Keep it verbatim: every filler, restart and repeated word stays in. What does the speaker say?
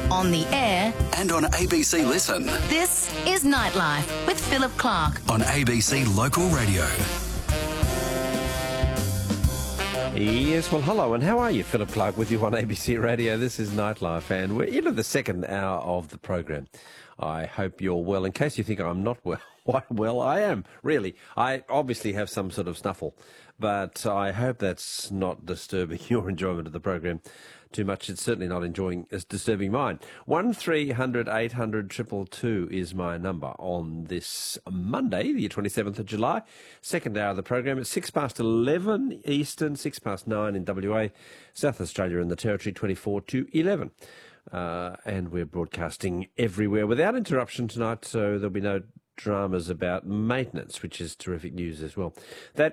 on the air and on A B C Listen. This is Nightlife with Philip Clark on A B C Local Radio. Yes, well, hello, and how are you? Philip Clark with you on A B C Radio. This is Nightlife, and we're into the second hour of the program. I hope you're well. In case you think I'm not well, why, well, I am, really. I obviously have some sort of snuffle, but I hope that's not disturbing your enjoyment of the program too much. It's certainly not enjoying, it's disturbing mine. one three hundred eight hundred two two two is my number on this Monday, the twenty-seventh of July, second hour of the program. It's six past eleven Eastern, six past nine in W A, South Australia and the Territory, twenty-four to eleven. Uh, and we're broadcasting everywhere without interruption tonight, so there'll be no dramas about maintenance, which is terrific news as well. That